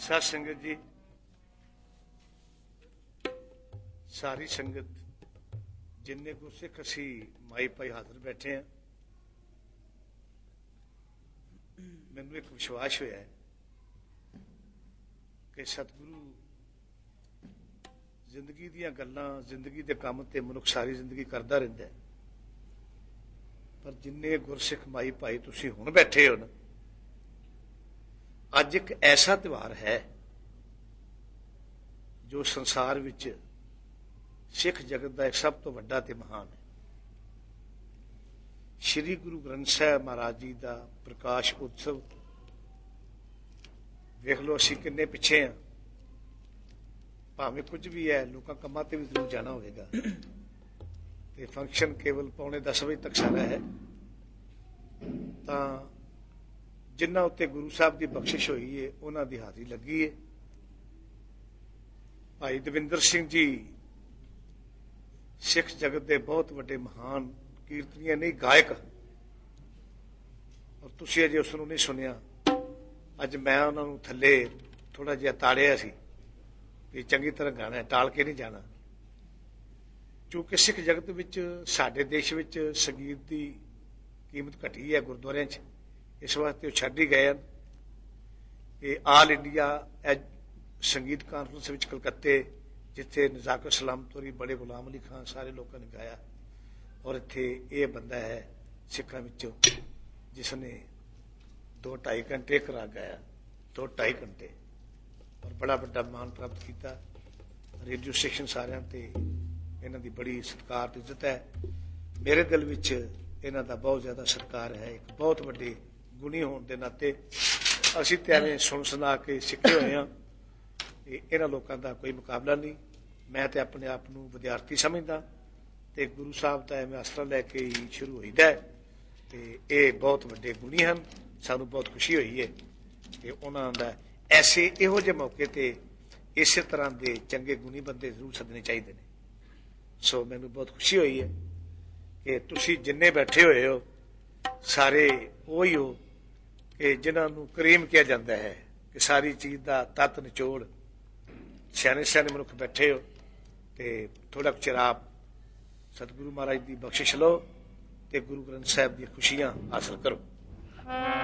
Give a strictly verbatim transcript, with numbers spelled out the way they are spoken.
साध संगत जी, सारी संगत जिन्ने गुरसिख असी माई भाई हाजिर बैठे हैं, मैनू एक विश्वास होया है कि सतगुरु जिंदगी दियां गल्लां, जिंदगी दे काम ते मनुख सारी जिंदगी करदा रहिंदा है। पर जिन्ने गुरसिख माई भाई तुसीं हुण बैठे हो ना, अज एक ऐसा त्यौहार है जो संसार विच सिख जगत का एक सब तो वड्डा ते महान है। श्री गुरु ग्रंथ साहिब महाराज जी का प्रकाश उत्सव देख लो, असीं किन्ने पिछे हाँ, भावें कुछ भी है, लोगों कामां ते भी जरूर जाना होगा। ते फंक्शन केवल पौने दस बजे तक सारा है। तां जिन्हां उत्ते गुरु साहब की बख्शिश हुई है, उन्हां दी हाज़री लगी है। भाई दविंदर सिंह जी सिख जगत के बहुत वड्डे महान कीर्तनीय नहीं गायक, और तुसीं अजे उसनूं नहीं सुनिया। अज मैं उन्होंने थले थोड़ा जिहा ताड़िया सी कि चंगी तरह गाना है, टाल के नहीं जाना। क्योंकि सिख जगत विच साडे देश विच संगीत की कीमत घटी है गुरुद्वारियां च, इस वास्ते वो छड्ड ही गए हैं। कि आल इंडिया संगीत कानफ्रेंस विच कलकत्ते, जिथे नजाकत सलामतोरी, बड़े गुलाम अली खान, सारे लोगों ने गाया, और इत्थे ये बंदा है सिखां विचों जिसने दो ढाई घंटे एक राग गाया, दो ढाई घंटे, और बड़ा बड़ा मान प्राप्त किया। रेडियो स्टेशन सारियां ते इन्हां दी बड़ी सत्कार ते इज्जत है। मेरे दिल विच इन्हां दा बहुत ज्यादा सत्कार है। एक बहुत वड्डे गुणी होने के नाते असीं ते एवें सुन सुना के सिखे होए हां। इन्हां लोकां दा कोई मुकाबला नहीं। मैं तो अपने आप नूं विद्यार्थी समझदा, ते गुरु साहब दा एवें आसरा लैके ही शुरू होईदा है। ते ये बहुत वड्डे गुणी हैं, सानूं बहुत खुशी हुई है कि उन्हां दा ऐसे इहो जिहे मौके ते इस तरह के चंगे गुणी बंदे जरूर सदने चाहिए ने। सो मैनूं बहुत खुशी हुई है कि तुसीं जिन्ने बैठे हुए हो सारे वही हो कि जिन्हां नूं करीम किया जाता है, कि सारी चीज़ का तत निचोड़ सियाने सियाने मनुख बैठे हो। तो थोड़ा चिर आप सतगुरु महाराज की बख्शिश लो, तो गुरु ग्रंथ साहिब दी खुशियां हासिल करो।